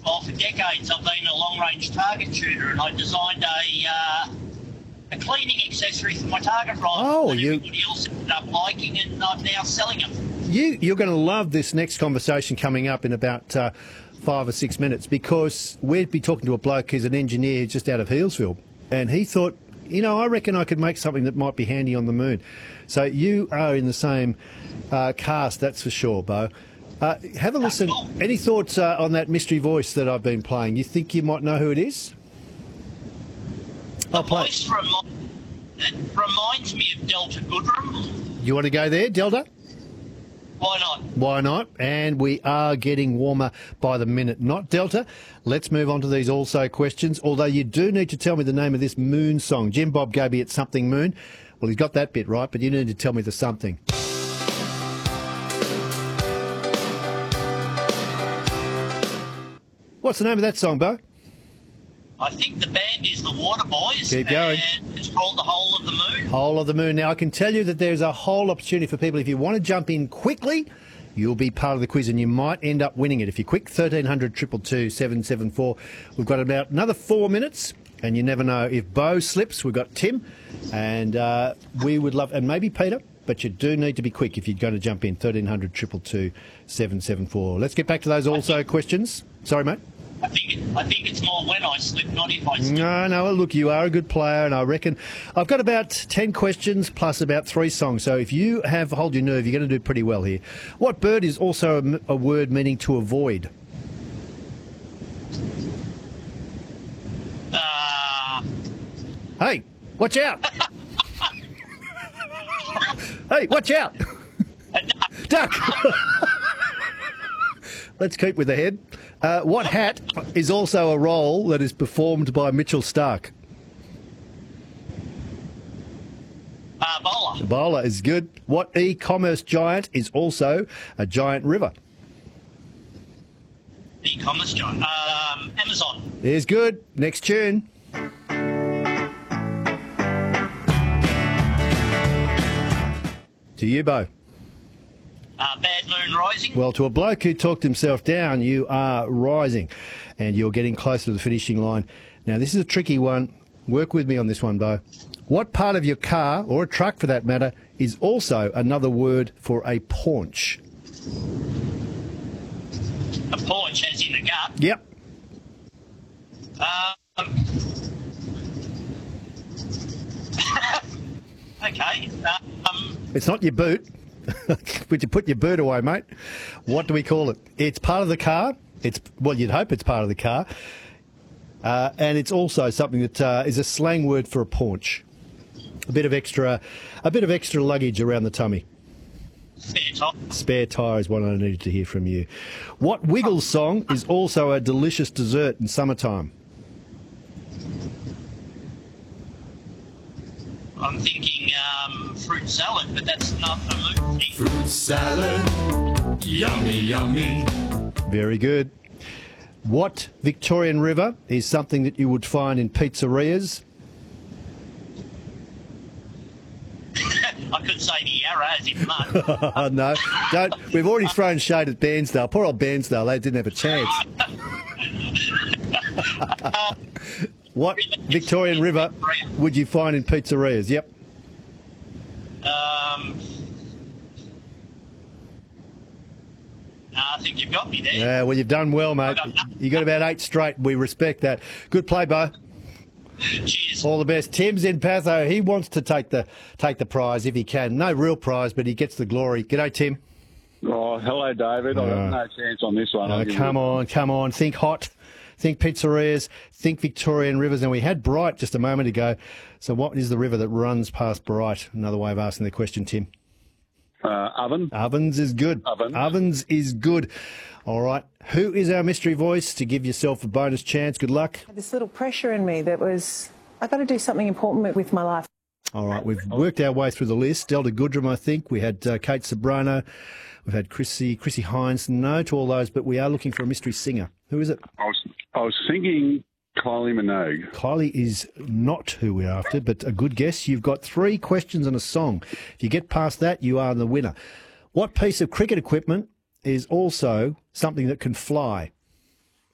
Well, for decades I've been a long-range target shooter, and I designed a cleaning accessory for my target rifle. Everybody else ended up liking it, and I'm now selling them. You're going to love this next conversation coming up in about 5 or 6 minutes, because we'd be talking to a bloke who's an engineer just out of Healesville, and he thought, I reckon I could make something that might be handy on the moon. So you are in the same cast, that's for sure, Bo. Have a listen. Cool. Any thoughts on that mystery voice that I've been playing? You think you might know who it is? The voice reminds me of Delta Goodrum. You want to go there, Delta? Why not? Why not? And we are getting warmer by the minute. Not Delta. Let's move on to these also questions, although you do need to tell me the name of this Moon song. Jim Bob gave me It's Something Moon. Well, he's got that bit right, but you need to tell me the something. What's the name of that song, Bo? I think the band is the Waterboys. Keep going. And it's called The Whole of the Moon. Whole of the Moon. Now, I can tell you that there's a whole opportunity for people. If you want to jump in quickly, you'll be part of the quiz and you might end up winning it. If you're quick, 1300 222 774. We've got about another 4 minutes, and you never know. If Bo slips, we've got Tim, and we would love, and maybe Peter, but you do need to be quick if you're going to jump in. 1300 222 774. Let's get back to those also questions. Sorry, mate. I think it's more when I slip, not if I slip. No, look, you are a good player, and I reckon I've got about 10 questions plus about 3 songs. So if you hold your nerve, you're going to do pretty well here. What bird is also a word meaning to avoid? Hey, watch out! Hey, watch out! Duck! Let's keep with the head. What hat is also a role that is performed by Mitchell Starc? Bowler. Bowler is good. What e-commerce giant is also a giant river? E-commerce giant. Amazon. Is good. Next tune. To you, Bo. Bad Moon Rising. Well, to a bloke who talked himself down, you are rising, and you're getting closer to the finishing line. Now, this is a tricky one. Work with me on this one, Bo. What part of your car, or a truck for that matter, is also another word for a paunch? A paunch, as in a gut? Yep. Okay. It's not your boot. Would you put your boot away, mate? What do we call it? It's part of the car. Well, you'd hope it's part of the car. And it's also something that is a slang word for a paunch. A bit of extra luggage around the tummy. Spare tire. Spare tire is what I needed to hear from you. What Wiggles song is also a delicious dessert in summertime? I'm thinking fruit salad, but that's not a moon thing. Fruit salad, yummy, yummy. Very good. What Victorian river is something that you would find in pizzerias? I could say the Yarra, as in mud. No, don't. We've already thrown shade at Bairnsdale. Poor old Bairnsdale, they didn't have a chance. What Victorian river would you find in pizzerias? Yep. I think you've got me there. Yeah, well, you've done well, mate. You got about 8 straight. We respect that. Good play, Bo. Cheers. All the best. Tim's in Patho. He wants to take the prize if he can. No real prize, but he gets the glory. G'day, Tim. Oh, hello, David. I've got no chance on this one. Come on. Think hot. Think pizzerias. Think Victorian rivers. And we had Bright just a moment ago. So what is the river that runs past Bright? Another way of asking the question, Tim. Oven. Ovens is good. Ovens is good. All right. Who is our mystery voice to give yourself a bonus chance? Good luck. I had this little pressure in me that was, I got to do something important with my life. All right. We've worked our way through the list. Delta Goodrum, I think. We had Kate Sobrano. We've had Chrissy Hines. No to all those, but we are looking for a mystery singer. Who is it? I was thinking Kylie Minogue. Kylie is not who we're after, but a good guess. You've got 3 questions and a song. If you get past that, you are the winner. What piece of cricket equipment is also something that can fly?